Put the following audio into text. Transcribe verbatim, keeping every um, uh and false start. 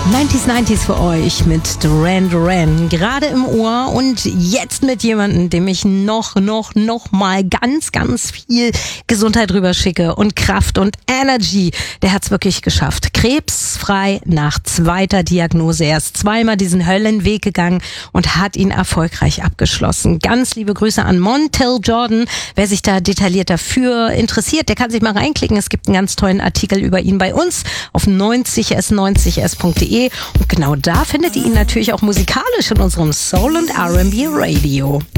neunziger neunzig für euch mit Duran Duran, gerade im Ohr und jetzt mit jemandem, dem ich noch, noch, noch mal ganz, ganz viel Gesundheit rüber schicke und Kraft und Energy. Der hat's wirklich geschafft. Krebsfrei nach zweiter Diagnose. Er ist zweimal diesen Höllenweg gegangen und hat ihn erfolgreich abgeschlossen. Ganz liebe Grüße an Montel Jordan. Wer sich da detailliert dafür interessiert, der kann sich mal reinklicken. Es gibt einen ganz tollen Artikel über ihn bei uns auf neunzig s neunzig s punkt de. Und genau da findet ihr ihn natürlich auch musikalisch in unserem Soul- und R and B Radio.